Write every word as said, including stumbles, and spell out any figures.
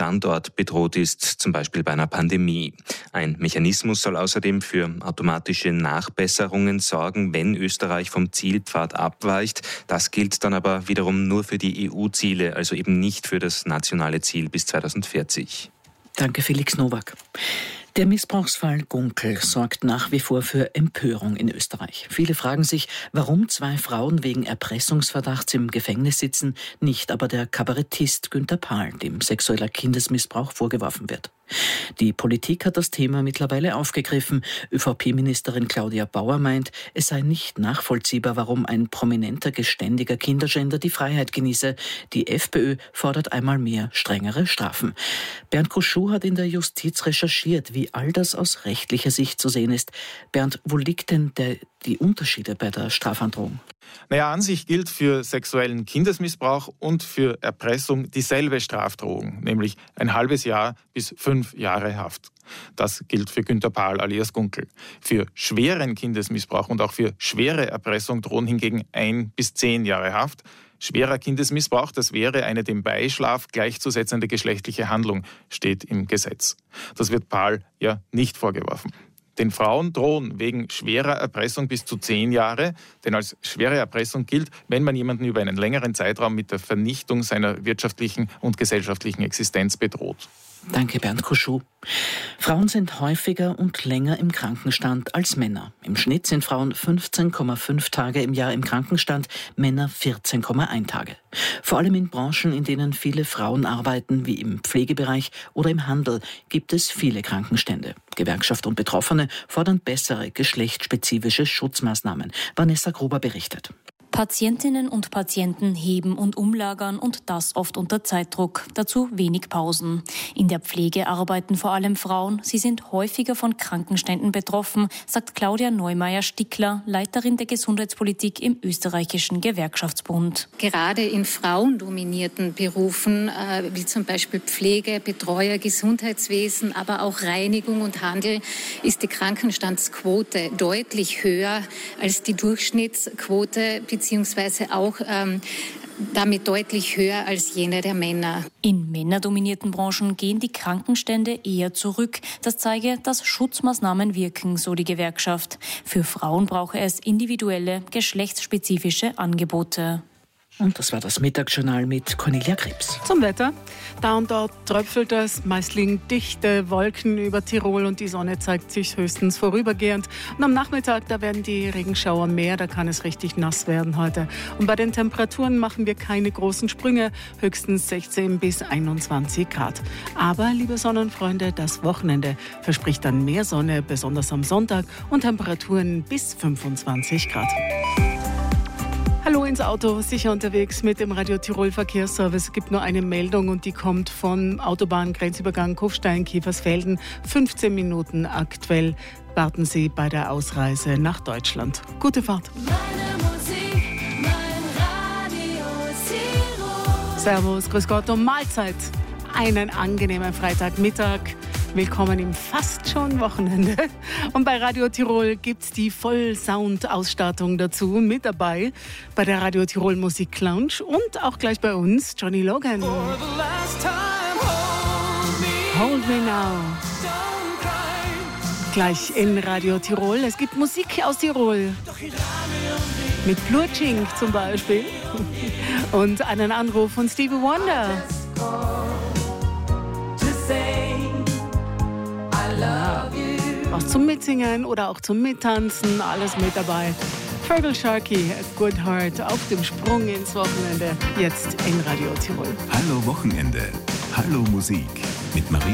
Standort bedroht ist, zum Beispiel bei einer Pandemie. Ein Mechanismus soll außerdem für automatische Nachbesserungen sorgen, wenn Österreich vom Zielpfad abweicht. Das gilt dann aber wiederum nur für die E U-Ziele, also eben nicht für das nationale Ziel bis zweitausendvierzig. Danke, Felix Nowak. Der Missbrauchsfall Gunkel sorgt nach wie vor für Empörung in Österreich. Viele fragen sich, warum zwei Frauen wegen Erpressungsverdachts im Gefängnis sitzen, nicht aber der Kabarettist Günther Pahl, dem sexueller Kindesmissbrauch vorgeworfen wird. Die Politik hat das Thema mittlerweile aufgegriffen. ÖVP-Ministerin Claudia Bauer meint, es sei nicht nachvollziehbar, warum ein prominenter, geständiger Kinderschänder die Freiheit genieße. Die FPÖ fordert einmal mehr strengere Strafen. Bernd Couchot hat in der Justiz recherchiert, wie all das aus rechtlicher Sicht zu sehen ist. Bernd, wo liegt denn der, die Unterschiede bei der Strafandrohung? Naja, an sich gilt für sexuellen Kindesmissbrauch und für Erpressung dieselbe Strafdrohung, nämlich ein halbes Jahr bis fünf Jahre Haft. Das gilt für Günther Pahl alias Gunkel. Für schweren Kindesmissbrauch und auch für schwere Erpressung drohen hingegen ein bis zehn Jahre Haft. Schwerer Kindesmissbrauch, das wäre eine dem Beischlaf gleichzusetzende geschlechtliche Handlung, steht im Gesetz. Das wird Pahl ja nicht vorgeworfen. Den Frauen drohen wegen schwerer Erpressung bis zu zehn Jahre, denn als schwere Erpressung gilt, wenn man jemanden über einen längeren Zeitraum mit der Vernichtung seiner wirtschaftlichen und gesellschaftlichen Existenz bedroht. Danke, Bernd Couchot. Frauen sind häufiger und länger im Krankenstand als Männer. Im Schnitt sind Frauen fünfzehn Komma fünf Tage im Jahr im Krankenstand, Männer vierzehn Komma eins Tage. Vor allem in Branchen, in denen viele Frauen arbeiten, wie im Pflegebereich oder im Handel, gibt es viele Krankenstände. Gewerkschaft und Betroffene fordern bessere geschlechtsspezifische Schutzmaßnahmen. Vanessa Gruber berichtet. Patientinnen und Patienten heben und umlagern und das oft unter Zeitdruck. Dazu wenig Pausen. In der Pflege arbeiten vor allem Frauen. Sie sind häufiger von Krankenständen betroffen, sagt Claudia Neumeier-Stickler, Leiterin der Gesundheitspolitik im österreichischen Gewerkschaftsbund. Gerade in frauendominierten Berufen, äh, wie zum Beispiel Pflege, Betreuer, Gesundheitswesen, aber auch Reinigung und Handel, ist die Krankenstandsquote deutlich höher als die Durchschnittsquote, beziehungsweise auch ähm, damit deutlich höher als jene der Männer. In männerdominierten Branchen gehen die Krankenstände eher zurück. Das zeige, dass Schutzmaßnahmen wirken, so die Gewerkschaft. Für Frauen brauche es individuelle, geschlechtsspezifische Angebote. Und das war das Mittagsjournal mit Cornelia Krebs. Zum Wetter. Da und dort tröpfelt es. Meist liegen dichte Wolken über Tirol und die Sonne zeigt sich höchstens vorübergehend. Und am Nachmittag, da werden die Regenschauer mehr. Da kann es richtig nass werden heute. Und bei den Temperaturen machen wir keine großen Sprünge. Höchstens sechzehn bis einundzwanzig Grad. Aber, liebe Sonnenfreunde, das Wochenende verspricht dann mehr Sonne, besonders am Sonntag, und Temperaturen bis fünfundzwanzig Grad. Hallo ins Auto, sicher unterwegs mit dem Radio Tirol Verkehrsservice. Es gibt nur eine Meldung und die kommt von Autobahngrenzübergang Kufstein-Kiefersfelden. fünfzehn Minuten aktuell warten Sie bei der Ausreise nach Deutschland. Gute Fahrt. Meine Musik, mein Radio Tirol. Servus, grüß Gott und Mahlzeit. Einen angenehmen Freitagmittag. Willkommen im fast schon Wochenende. Und bei Radio Tirol gibt's die Vollsound-Ausstattung dazu mit dabei. Bei der Radio Tirol Musik Lounge und auch gleich bei uns Johnny Logan. Hold Me Now. Gleich in Radio Tirol. Es gibt Musik aus Tirol. Mit Blutschink zum Beispiel. Und einen Anruf von Stevie Wonder. Was zum Mitsingen oder auch zum Mittanzen, alles mit dabei. Fergal Sharkey, A Good Heart, auf dem Sprung ins Wochenende, jetzt in Radio Tirol. Hallo Wochenende, hallo Musik mit Marie.